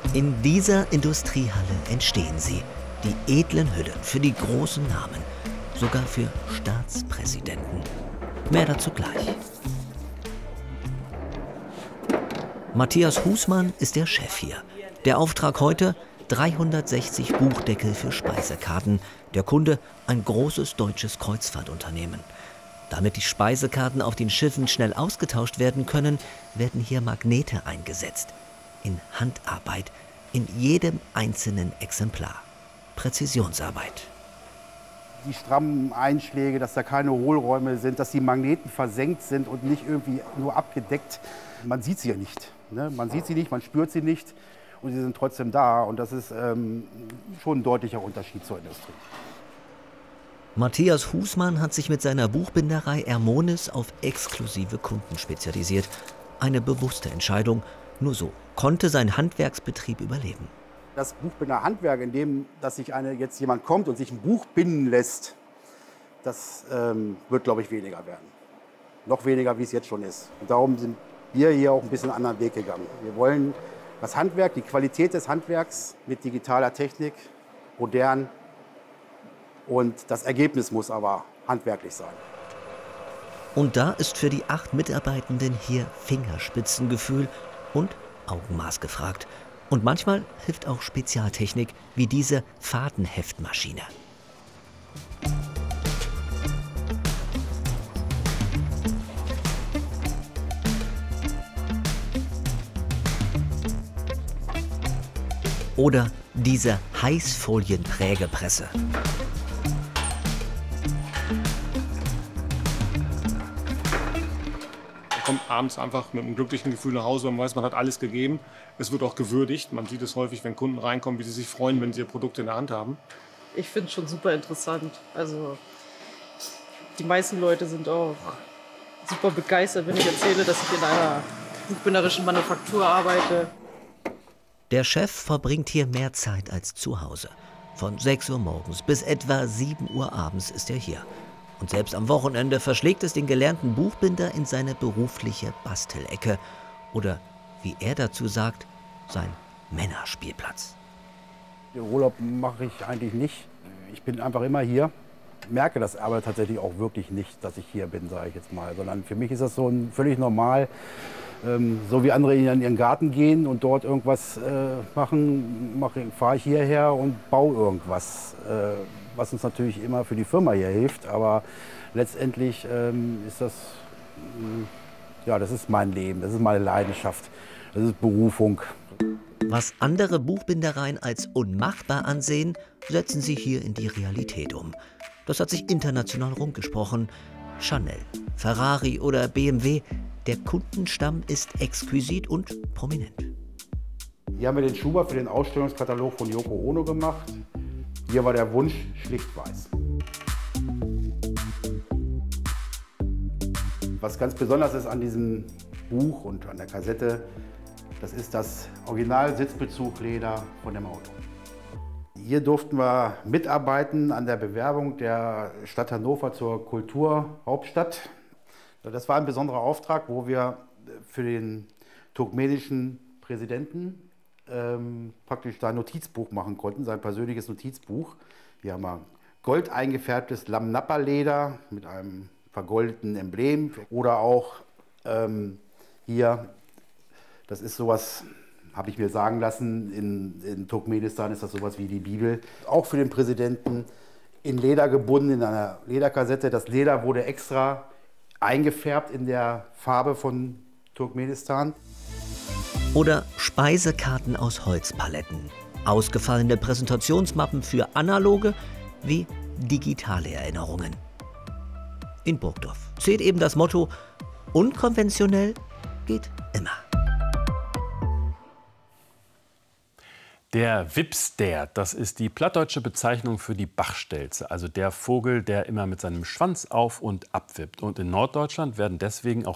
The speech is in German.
In dieser Industriehalle entstehen sie, die edlen Hüllen für die großen Namen, sogar für Staatspräsidenten. Mehr dazu gleich. Matthias Husmann ist der Chef hier. Der Auftrag heute: 360 Buchdeckel für Speisekarten. Der Kunde: ein großes deutsches Kreuzfahrtunternehmen. Damit die Speisekarten auf den Schiffen schnell ausgetauscht werden können, werden hier Magnete eingesetzt. In Handarbeit, in jedem einzelnen Exemplar. Präzisionsarbeit. Die strammen Einschläge, dass da keine Hohlräume sind, dass die Magneten versenkt sind und nicht irgendwie nur abgedeckt. Man sieht sie ja nicht. Ne? Man sieht sie nicht, man spürt sie nicht und sie sind trotzdem da. Und das ist schon ein deutlicher Unterschied zur Industrie. Matthias Husmann hat sich mit seiner Buchbinderei Ermonis auf exklusive Kunden spezialisiert. Eine bewusste Entscheidung. Nur so konnte sein Handwerksbetrieb überleben. Das Buchbinderhandwerk, in dem dass jetzt jemand kommt und sich ein Buch binden lässt, das wird, glaube ich, weniger werden. Noch weniger, wie es jetzt schon ist. Und darum sind wir hier auch ein bisschen einen anderen Weg gegangen. Wir wollen das Handwerk, die Qualität des Handwerks mit digitaler Technik, modern. Und das Ergebnis muss aber handwerklich sein. Und da ist für die 8 Mitarbeitenden hier Fingerspitzengefühl und Augenmaß gefragt. Und manchmal hilft auch Spezialtechnik wie diese Fadenheftmaschine. Oder diese Heißfolienprägepresse. Man kommt abends einfach mit einem glücklichen Gefühl nach Hause, man weiß, man hat alles gegeben. Es wird auch gewürdigt. Man sieht es häufig, wenn Kunden reinkommen, wie sie sich freuen, wenn sie ihr Produkt in der Hand haben. Ich finde es schon super interessant. Also die meisten Leute sind auch super begeistert, wenn ich erzähle, dass ich in einer buchbinderischen Manufaktur arbeite. Der Chef verbringt hier mehr Zeit als zu Hause. Von 6 Uhr morgens bis etwa 7 Uhr abends ist er hier. Und selbst am Wochenende verschlägt es den gelernten Buchbinder in seine berufliche Bastelecke. Oder, wie er dazu sagt, sein Männerspielplatz. Den Urlaub mache ich eigentlich nicht. Ich bin einfach immer hier. Merke das aber tatsächlich auch wirklich nicht, dass ich hier bin, sage ich jetzt mal. Sondern für mich ist das so völlig normal. So wie andere in ihren Garten gehen und dort irgendwas machen, fahre ich hierher und baue irgendwas. Was uns natürlich immer für die Firma hier hilft. Aber letztendlich ist das, ja, das ist mein Leben, das ist meine Leidenschaft, das ist Berufung. Was andere Buchbindereien als unmachbar ansehen, setzen sie hier in die Realität um. Das hat sich international rumgesprochen. Chanel, Ferrari oder BMW, der Kundenstamm ist exquisit und prominent. Hier haben wir den Schuber für den Ausstellungskatalog von Yoko Ono gemacht. Hier war der Wunsch schlicht weiß. Was ganz besonders ist an diesem Buch und an der Kassette, das ist das Original-Sitzbezugleder von dem Auto. Hier durften wir mitarbeiten an der Bewerbung der Stadt Hannover zur Kulturhauptstadt. Das war ein besonderer Auftrag, wo wir für den turkmenischen Präsidenten praktisch sein Notizbuch machen konnten, sein persönliches Notizbuch. Hier haben wir gold eingefärbtes Lam-Napa-Leder mit einem vergoldeten Emblem. Oder auch hier, das ist sowas, habe ich mir sagen lassen, in Turkmenistan ist das sowas wie die Bibel. Auch für den Präsidenten in Leder gebunden, in einer Lederkassette. Das Leder wurde extra eingefärbt in der Farbe von Turkmenistan. Oder Speisekarten aus Holzpaletten. Ausgefallene Präsentationsmappen für analoge wie digitale Erinnerungen. In Burgdorf zählt eben das Motto: unkonventionell geht immer. Der Wipstär, das ist die plattdeutsche Bezeichnung für die Bachstelze, also der Vogel, der immer mit seinem Schwanz auf und ab wippt. Und in Norddeutschland werden deswegen auch